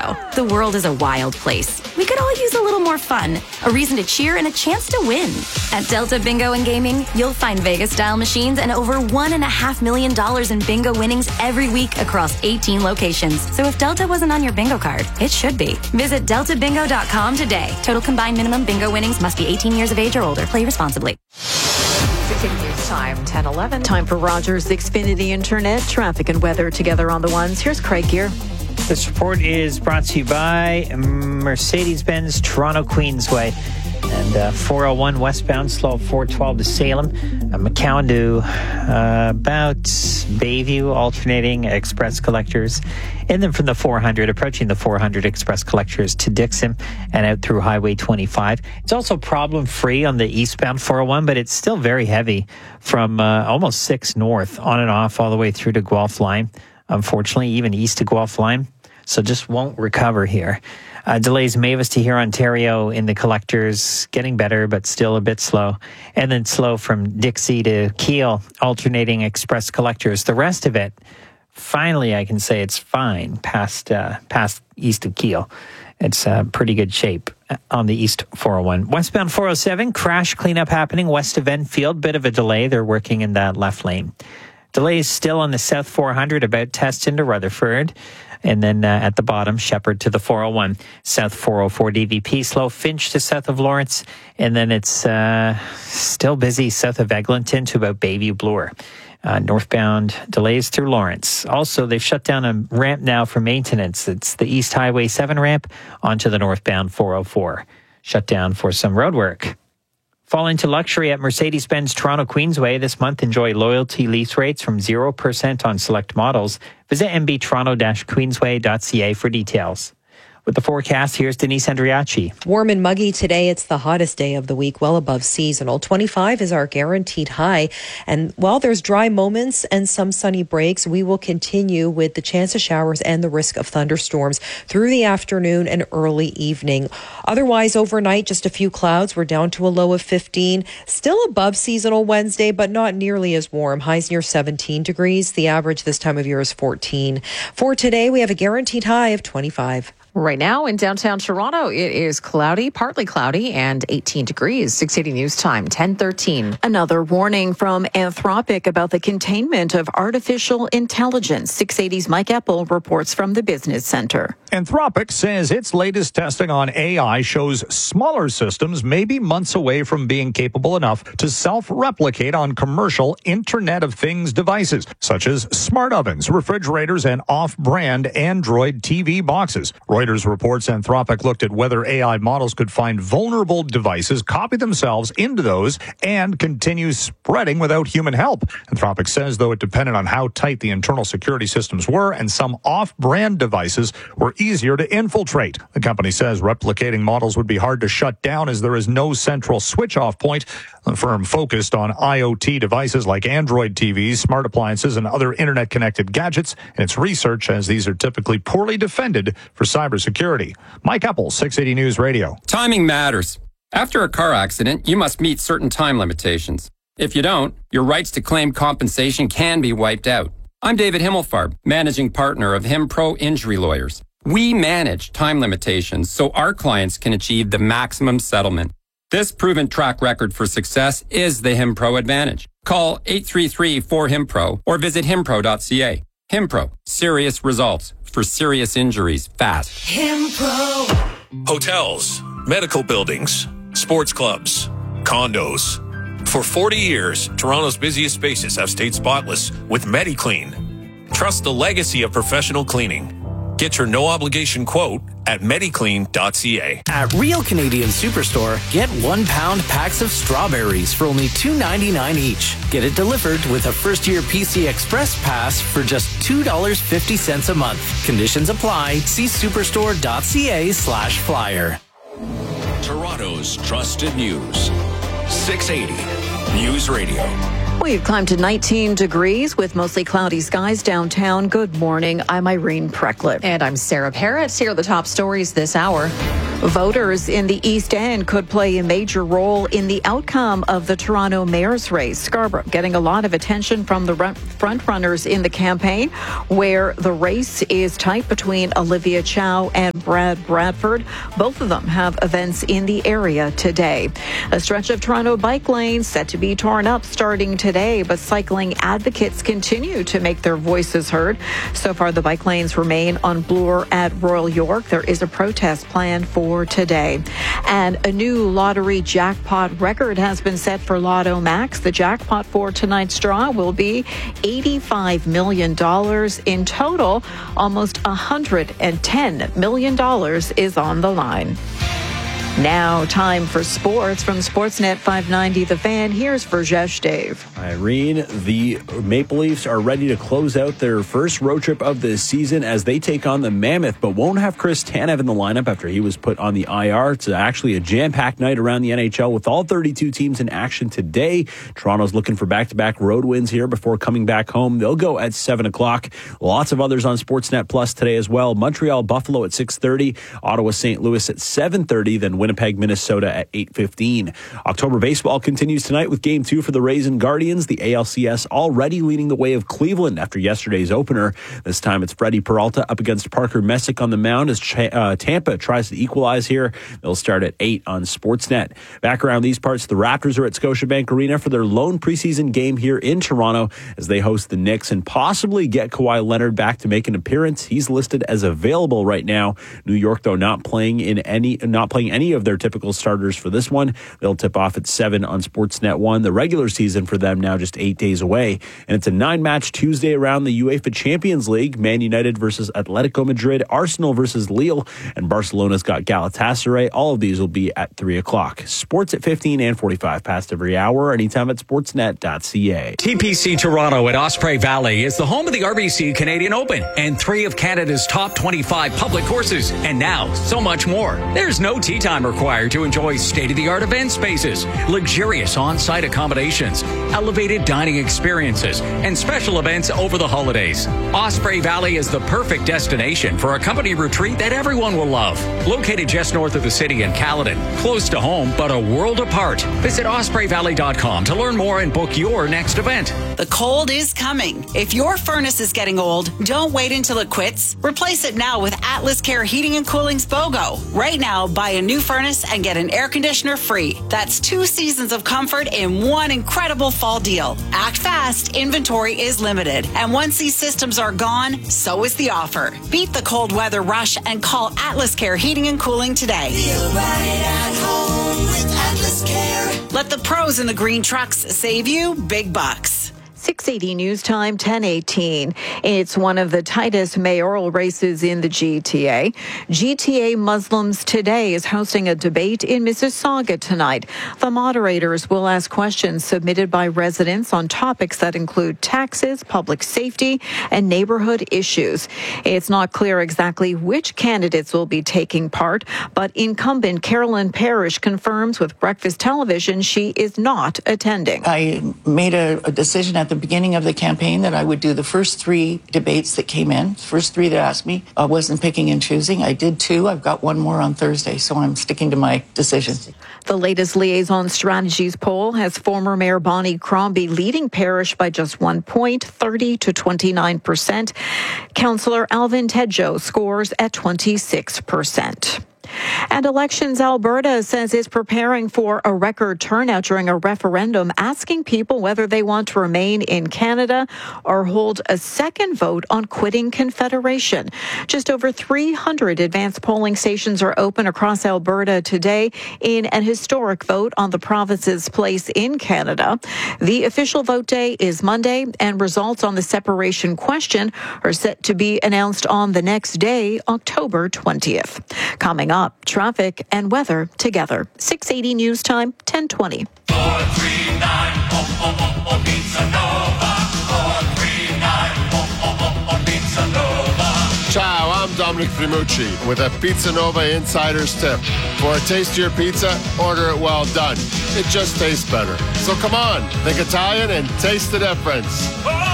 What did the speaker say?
Bingo. The world is a wild place. We could all use a little more fun, a reason to cheer, and a chance to win. At Delta Bingo and Gaming, you'll find Vegas-style machines and over $1.5 million in bingo winnings every week across 18 locations. So if Delta wasn't on your bingo card, it should be. Visit deltabingo.com today. Total combined minimum bingo winnings must be 18 years of age or older. Play responsibly. 6:80 News time, 10:11. Time for Rogers Xfinity Internet. Traffic and weather together on the ones. Here's Craig Gear. This report is brought to you by Mercedes-Benz Toronto Queensway. And 401 westbound, slow 412 to Salem. McCowan to about Bayview, alternating express collectors. And then from the 400, approaching the 400 express collectors to Dixon and out through Highway 25. It's also problem-free on the eastbound 401, but it's still very heavy from almost 6 north, on and off, all the way through to Guelph Line. Unfortunately, even east to Guelph Line. So just won't recover here. Delays Mavis to here, Ontario in the collectors, getting better, but still a bit slow. And then slow from Dixie to Kiel, alternating express collectors. The rest of it, finally, I can say it's fine past east of Kiel. It's pretty good shape on the East 401. Westbound 407, crash cleanup happening west of Enfield. Bit of a delay. They're working in that left lane. Delays still on the South 400 about Teston to Rutherford. And then at the bottom, Shepherd to the 401. South 404 DVP, slow Finch to south of Lawrence. And then it's still busy south of Eglinton to about Bayview Bloor. Northbound delays through Lawrence. Also, they've shut down a ramp now for maintenance. It's the East Highway 7 ramp onto the northbound 404. Shut down for some road work. Fall into luxury at Mercedes-Benz Toronto Queensway. This month, enjoy loyalty lease rates from 0% on select models. Visit mbtoronto-queensway.ca for details. With the forecast, here's Denise Andriachi. Warm and muggy today. It's the hottest day of the week, well above seasonal. 25 is our guaranteed high. And while there's dry moments and some sunny breaks, we will continue with the chance of showers and the risk of thunderstorms through the afternoon and early evening. Otherwise, overnight, just a few clouds. We're down to a low of 15. Still above seasonal Wednesday, but not nearly as warm. Highs near 17 degrees. The average this time of year is 14. For today, we have a guaranteed high of 25. Right now in downtown Toronto, it is cloudy, partly cloudy, and 18 degrees. 6:80 News time, 10:13. Another warning from Anthropic about the containment of artificial intelligence. 680's Mike Eppel reports from the Business Center. Anthropic says its latest testing on AI shows smaller systems may be months away from being capable enough to self-replicate on commercial Internet of Things devices, such as smart ovens, refrigerators, and off-brand Android TV boxes. Reuters reports Anthropic looked at whether AI models could find vulnerable devices, copy themselves into those, and continue spreading without human help. Anthropic says, though, it depended on how tight the internal security systems were, and some off-brand devices were easier to infiltrate. The company says replicating models would be hard to shut down as there is no central switch-off point. The firm focused on IoT devices like Android TVs, smart appliances, and other internet-connected gadgets in its research, as these are typically poorly defended for cybersecurity. Mike Eppel, 680 News Radio. Timing matters. After a car accident, you must meet certain time limitations. If you don't, your rights to claim compensation can be wiped out. I'm David Himmelfarb, managing partner of HimPro Injury Lawyers. We manage time limitations so our clients can achieve the maximum settlement. This proven track record for success is the HimPro advantage. Call 833-4HIMPRO or visit himpro.ca. HimPro, serious results for serious injuries fast. HimPro. Hotels, medical buildings, sports clubs, condos. For 40 years, Toronto's busiest spaces have stayed spotless with MediClean. Trust the legacy of professional cleaning. Get your no-obligation quote at mediclean.ca. At Real Canadian Superstore, get 1 pound packs of strawberries for only $2.99 each. Get it delivered with a first-year PC Express pass for just $2.50 a month. Conditions apply. See superstore.ca/flyer. Toronto's trusted news. 680 News Radio. We've climbed to 19 degrees with mostly cloudy skies downtown. Good morning. I'm Irene Precklett. And I'm Sarah Parrott. Here are the top stories this hour. Voters in the East End could play a major role in the outcome of the Toronto mayor's race. Scarborough getting a lot of attention from the front runners in the campaign, where the race is tight between Olivia Chow and Brad Bradford. Both of them have events in the area today. A stretch of Toronto bike lanes set to be torn up starting today, but cycling advocates continue to make their voices heard. So far, the bike lanes remain on Bloor at Royal York. There is a protest planned for today. And a new lottery jackpot record has been set for Lotto Max. The jackpot for tonight's draw will be $85 million in total. Almost $110 million is on the line. Now, time for sports from Sportsnet 590 The Fan. Here's Verjesh Dave. Irene, the Maple Leafs are ready to close out their first road trip of the season as they take on the Mammoth, but won't have Chris Tanev in the lineup after he was put on the IR. It's actually a jam-packed night around the NHL with all 32 teams in action today. Toronto's looking for back-to-back road wins here before coming back home. They'll go at 7 o'clock. Lots of others on Sportsnet Plus today as well. Montreal, Buffalo at 6:30. Ottawa, St. Louis at 7:30. Then Winnipeg, Minnesota at 8:15. October baseball continues tonight with Game 2 for the Rays and Guardians. The ALCS already leading the way of Cleveland after yesterday's opener. This time it's Freddie Peralta up against Parker Messick on the mound as Tampa tries to equalize here. They'll start at 8 on Sportsnet. Back around these parts, the Raptors are at Scotiabank Arena for their lone preseason game here in Toronto as they host the Knicks and possibly get Kawhi Leonard back to make an appearance. He's listed as available right now. New York, though, not playing any of their typical starters for this one. They'll tip off at 7 on Sportsnet 1. The regular season for them now just 8 days away. And it's a 9-match Tuesday around the UEFA Champions League. Man United versus Atletico Madrid, Arsenal versus Lille, and Barcelona's got Galatasaray. All of these will be at 3 o'clock. Sports at 15 and 45 past every hour, anytime at sportsnet.ca. TPC Toronto at Osprey Valley is the home of the RBC Canadian Open and 3 of Canada's top 25 public courses. And now, so much more. There's no tee time required to enjoy state-of-the-art event spaces, luxurious on-site accommodations, elevated dining experiences, and special events over the holidays. Osprey Valley is the perfect destination for a company retreat that everyone will love. Located just north of the city in Caledon, close to home, but a world apart. Visit ospreyvalley.com to learn more and book your next event. The cold is coming. If your furnace is getting old, don't wait until it quits. Replace it now with Atlas Care Heating and Cooling's BOGO. Right now, buy a new furnace and get an air conditioner free. That's 2 seasons of comfort in one incredible fall deal. Act fast. Inventory is limited. And once these systems are gone, so is the offer. Beat the cold weather rush and call Atlas Care Heating and Cooling today. Feel right at home with Atlas Care. Let the pros in the green trucks save you big bucks. 680 News Time, 10:18. It's one of the tightest mayoral races in the GTA. GTA Muslims Today is hosting a debate in Mississauga tonight. The moderators will ask questions submitted by residents on topics that include taxes, public safety, and neighborhood issues. It's not clear exactly which candidates will be taking part, but incumbent Carolyn Parrish confirms with Breakfast Television she is not attending. I made a decision at the beginning of the campaign that I would do the first 3 debates that came in. First 3 that asked me. I wasn't picking and choosing. I did 2. I've got 1 more on Thursday, so I'm sticking to my decision. The latest Liaison Strategies poll has former Mayor Bonnie Crombie leading Parrish by just 1 point, 30 to 29%. Councillor Alvin Tedjo scores at 26%. And Elections Alberta says it's preparing for a record turnout during a referendum asking people whether they want to remain in Canada or hold a second vote on quitting Confederation. Just over 300 advanced polling stations are open across Alberta today in an historic vote on the province's place in Canada. The official vote day is Monday, and results on the separation question are set to be announced on the next day, October 20th. Coming up, traffic and weather together. 680 News Time, 10:20. 439 Pizza Nova. 439 Pizza Nova. Ciao, I'm Dominic Dominic Primucci with a Pizza Nova Insider's tip. For a tastier pizza, order it well done. It just tastes better. So come on, think Italian and taste the difference.